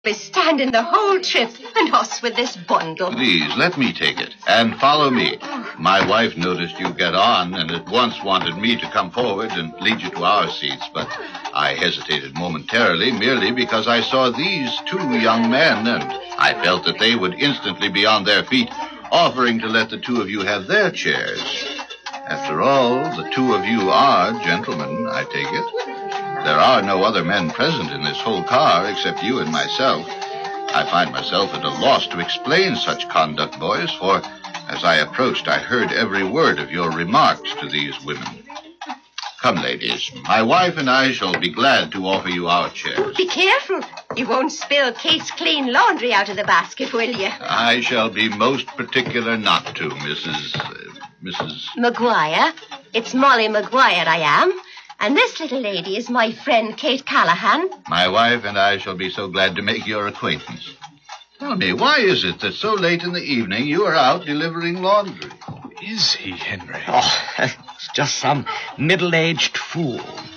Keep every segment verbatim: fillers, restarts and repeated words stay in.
be standing the whole trip, and us with this bundle. Please, let me take it, and follow me. My wife noticed you get on, and at once wanted me to come forward and lead you to our seats, but I hesitated momentarily merely because I saw these two young men, and I felt that they would instantly be on their feet, offering to let the two of you have their chairs. After all, the two of you are gentlemen, I take it. There are no other men present in this whole car except you and myself. I find myself at a loss to explain such conduct, boys, for as I approached, I heard every word of your remarks to these women. Come, ladies. My wife and I shall be glad to offer you our chairs. Be careful. You won't spill Kate's clean laundry out of the basket, will you? I shall be most particular not to, Missus Uh, Missus Maguire. It's Molly Maguire I am. And this little lady is my friend Kate Callahan. My wife and I shall be so glad to make your acquaintance. Tell me, why is it that so late in the evening you are out delivering laundry? Who is he, Henry? Oh, it's just some middle-aged fool.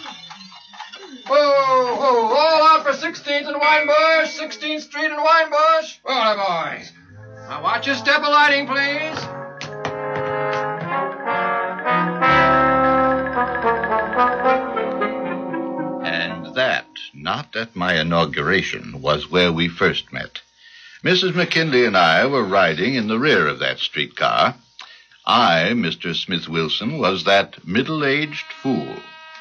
Whoa, whoa, all out for sixteenth and Winebush, sixteenth Street and Winebush. Well, boys. Now watch your step of lighting, please. And that, not at my inauguration, was where we first met. Missus McKinley and I were riding in the rear of that streetcar. I, Mister Smith Wilson, was that middle-aged fool.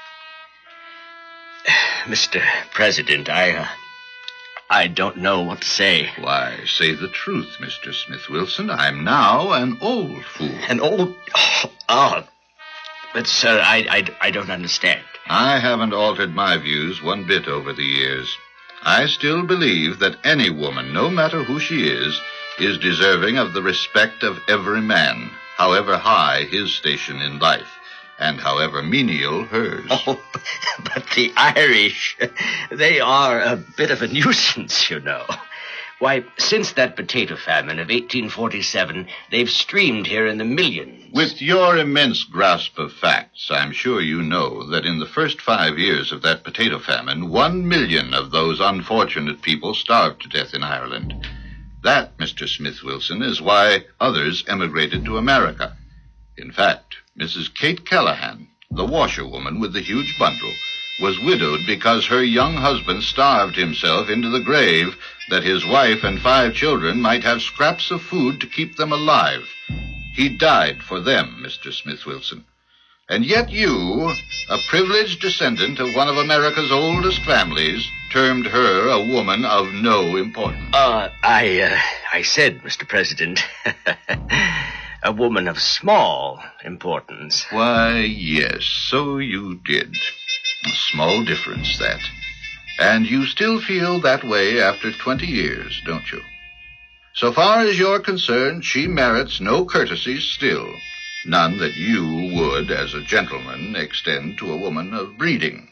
Mister President, I, uh, I don't know what to say. Why, say the truth, Mister Smith Wilson. I'm now an old fool. An old... Oh, oh. But, sir, I, I, I don't understand. I haven't altered my views one bit over the years. I still believe that any woman, no matter who she is, is deserving of the respect of every man, however high his station in life, and however menial hers. Oh, but the Irish, they are a bit of a nuisance, you know. Why, since that potato famine of eighteen forty-seven, they've streamed here in the millions. With your immense grasp of facts, I'm sure you know that in the first five years of that potato famine, one million of those unfortunate people starved to death in Ireland. That, Mister Smith Wilson, is why others emigrated to America. In fact, Missus Kate Callahan, the washerwoman with the huge bundle, was widowed because her young husband starved himself into the grave that his wife and five children might have scraps of food to keep them alive. He died for them, Mister Smith Wilson. And yet you, a privileged descendant of one of America's oldest families, termed her a woman of no importance. Uh, I, uh, I said, Mister President, a woman of small importance. Why, yes, so you did. A small difference, that. And you still feel that way after twenty years, don't you? So far as you're concerned, she merits no courtesies still. None that you would, as a gentleman, extend to a woman of breeding.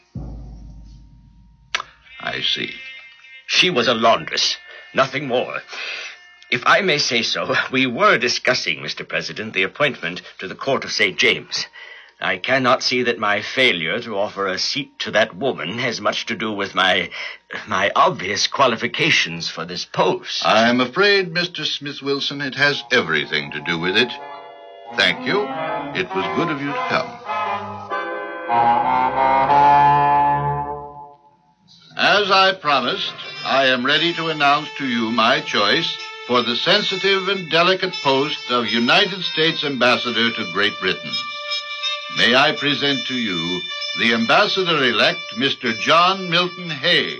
I see. She was a laundress, nothing more. If I may say so, we were discussing, Mister President, the appointment to the Court of Saint James. I cannot see that my failure to offer a seat to that woman has much to do with my my obvious qualifications for this post. I'm afraid, Mister Smith Wilson, it has everything to do with it. Thank you. It was good of you to come. As I promised, I am ready to announce to you my choice for the sensitive and delicate post of United States Ambassador to Great Britain. May I present to you the Ambassador-elect, Mister John Milton Hay.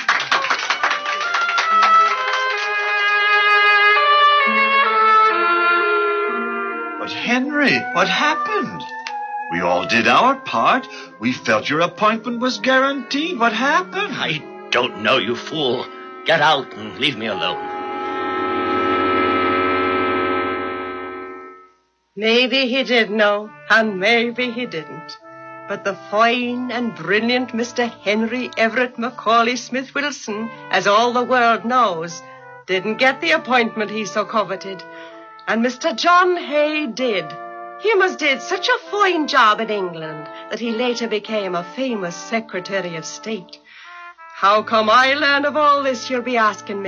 But Henry, what happened? We all did our part. We felt your appointment was guaranteed. What happened? I don't know, you fool. Get out and leave me alone. Maybe he did know, and maybe he didn't. But the fine and brilliant Mister Henry Everett Macaulay Smith Wilson, as all the world knows, didn't get the appointment he so coveted. And Mister John Hay did. He must did such a fine job in England that he later became a famous Secretary of State. How come I learn of all this, you'll be asking me?